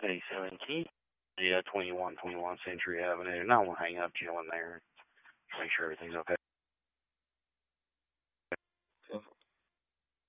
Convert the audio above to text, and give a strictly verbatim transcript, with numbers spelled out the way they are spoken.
Hey, Simon, can you, yeah, twenty-one twenty-one Century Avenue, and I won't hang up, chill in there, make sure everything's okay.